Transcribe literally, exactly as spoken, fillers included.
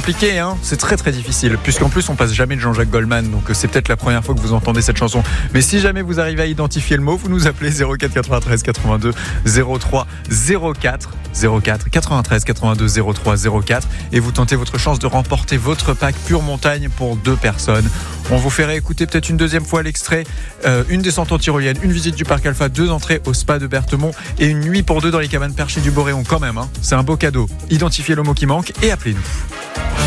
compliqué, hein. C'est très très difficile, puisqu'en plus on passe jamais de Jean-Jacques Goldman, donc c'est peut-être la première fois que vous entendez cette chanson. Mais si jamais vous arrivez à identifier le mot, vous nous appelez zéro quatre quatre-vingt-treize quatre-vingt-deux zéro trois zéro quatre zéro quatre quatre-vingt-treize quatre-vingt-deux zéro trois zéro quatre et vous tentez votre chance de remporter votre pack Pure Montagne pour deux personnes. On vous ferait écouter peut-être une deuxième fois l'extrait, euh, une descente en tyrolienne, une visite du parc Alpha, deux entrées au spa de Berthemont et une nuit pour deux dans les cabanes perchées du Boréon quand même, hein. C'est un beau cadeau. Identifiez le mot qui manque et appelez-nous.